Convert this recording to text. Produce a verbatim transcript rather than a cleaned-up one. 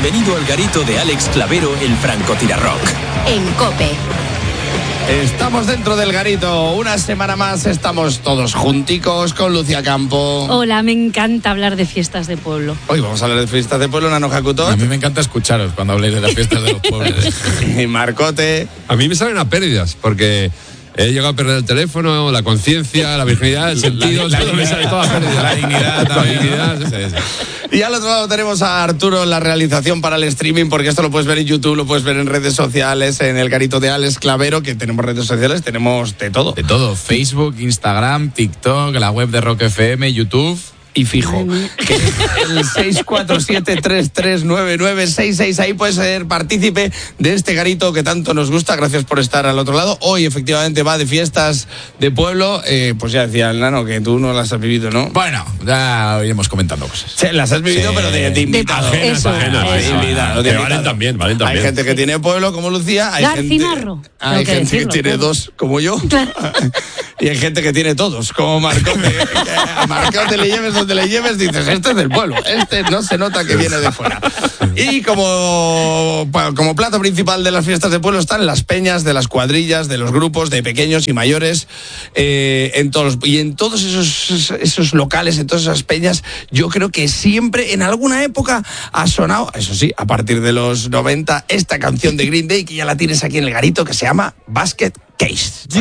Bienvenido al garito de Alex Clavero, el francotirarrock. En COPE. Estamos dentro del garito, una semana más estamos todos junticos con Lucía Campo. Hola, me encanta hablar de fiestas de pueblo. Hoy vamos a hablar de fiestas de pueblo, Nano Hakuto. A mí me encanta escucharos cuando habléis de las fiestas de los pueblos. Y Marcote. A mí me salen a pérdidas, porque he llegado a perder el teléfono, la conciencia, la virginidad, el sentido, la, la, todo me sale toda pérdida. La dignidad también. La dignidad, ¿no? Sí, sí. Y al otro lado tenemos a Arturo en la realización para el streaming, porque esto lo puedes ver en YouTube, lo puedes ver en redes sociales, en el garito de Alex Clavero, que tenemos redes sociales, tenemos de todo. De todo, Facebook, Instagram, TikTok, la web de Rock F M, YouTube. Y fijo, que el seis cuatro siete, tres tres nueve nueve seis seis, ahí puedes ser partícipe de este garito que tanto nos gusta. Gracias por estar al otro lado. Hoy efectivamente va de fiestas de pueblo, eh, pues ya decía el Nano que tú no las has vivido, ¿no? Bueno, ya iremos comentando cosas. Sí, las has vivido, Sí. pero de, de invitado. De- Ajenas, Eso, ajenas, eso. de invitado, De que invitado. valen también, valen también. Hay gente que tiene pueblo como Lucía, hay Garcinarro, gente, hay tengo que gente que decirlo, tiene claro. dos como yo. Claro. Y hay gente que tiene todos, como Marcote. A Marcote le lleves donde le lleves, dices, este es del pueblo, este no se nota que viene de fuera. Y como, como plato principal de las fiestas de pueblo están las peñas de las cuadrillas, de los grupos de pequeños y mayores, eh, en todos, y en todos esos, esos locales, en todas esas peñas, yo creo que siempre, en alguna época, ha sonado, eso sí, a partir de los noventa, esta canción de Green Day, que ya la tienes aquí en el garito, que se llama Basket Case.